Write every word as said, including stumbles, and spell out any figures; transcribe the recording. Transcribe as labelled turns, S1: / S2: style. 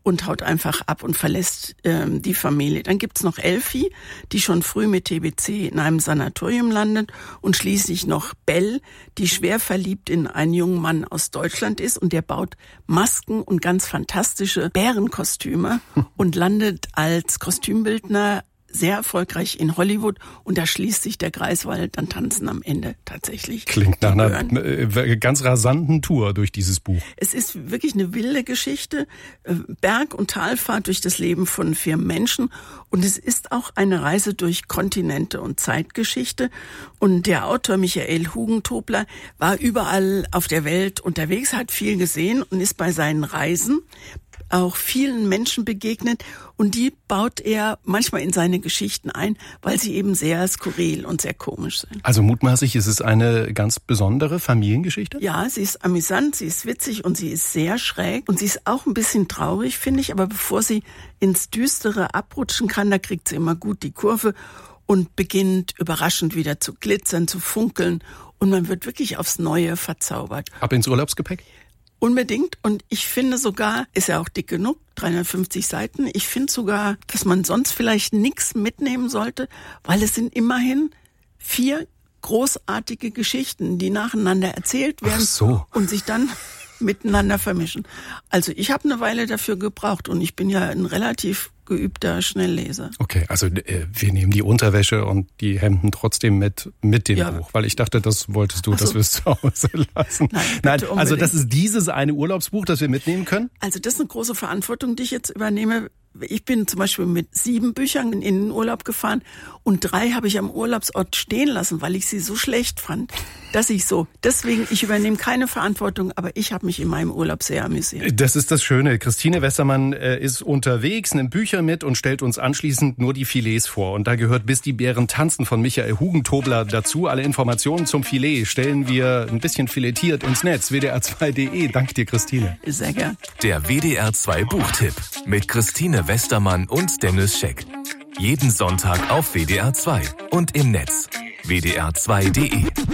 S1: und haut einfach ab und verlässt ähm, die Familie. Dann gibt's noch Elfi, die schon früh mit T B C in einem Sanatorium landet und schließlich noch Belle, die schwer verliebt in einen jungen Mann aus Deutschland ist und der baut Masken und ganz fantastische Bärenkostüme und landet als Kostümbildner sehr erfolgreich in Hollywood und da schließt sich der Kreis, weil dann tanzen am Ende tatsächlich.
S2: Klingt nach einer äh, ganz rasanten Tour durch dieses Buch.
S1: Es ist wirklich eine wilde Geschichte, Berg- und Talfahrt durch das Leben von vier Menschen und es ist auch eine Reise durch Kontinente und Zeitgeschichte und der Autor Michael Hugentobler war überall auf der Welt unterwegs, hat viel gesehen und ist bei seinen Reisen auch vielen Menschen begegnet und die baut er manchmal in seine Geschichten ein, weil sie eben sehr skurril und sehr komisch sind.
S2: Also mutmaßlich ist es eine ganz besondere Familiengeschichte?
S1: Ja, sie ist amüsant, sie ist witzig und sie ist sehr schräg und sie ist auch ein bisschen traurig, finde ich, aber bevor sie ins Düstere abrutschen kann, da kriegt sie immer gut die Kurve und beginnt überraschend wieder zu glitzern, zu funkeln und man wird wirklich aufs Neue verzaubert.
S2: Ab ins Urlaubsgepäck?
S1: Unbedingt. Und ich finde sogar, ist ja auch dick genug, dreihundertfünfzig Seiten, ich finde sogar, dass man sonst vielleicht nichts mitnehmen sollte, weil es sind immerhin vier großartige Geschichten, die nacheinander erzählt werden.
S2: Ach so.
S1: Und sich dann miteinander vermischen. Also ich habe eine Weile dafür gebraucht und ich bin ja ein relativ geübter Schnellleser.
S2: Okay, also äh, wir nehmen die Unterwäsche und die Hemden trotzdem mit mit dem
S1: ja.
S2: Buch, weil ich dachte, das wolltest du,
S1: Ach so.
S2: dass wir es zu Hause lassen.
S1: Nein,
S2: Nein, also
S1: unbedingt.
S2: das ist dieses eine Urlaubsbuch, das wir mitnehmen können?
S1: Also das ist eine große Verantwortung, die ich jetzt übernehme. Ich bin zum Beispiel mit sieben Büchern in den Urlaub gefahren und drei habe ich am Urlaubsort stehen lassen, weil ich sie so schlecht fand, dass ich so, deswegen, ich übernehme keine Verantwortung, aber ich habe mich in meinem Urlaub sehr amüsiert.
S2: Das ist das Schöne. Christine Westermann äh, ist unterwegs, nimmt Bücher mit und stellt uns anschließend nur die Filets vor. Und da gehört Bis die Bären tanzen von Michael Hugentobler dazu. Alle Informationen zum Filet stellen wir ein bisschen filetiert ins Netz, w d r zwei punkt d e. Danke dir, Christine.
S1: Sehr gern.
S3: Der W D R zwei Buchtipp mit Christine Westermann und Dennis Scheck. Jeden Sonntag auf W D R zwei und im Netz w d r zwei punkt d e.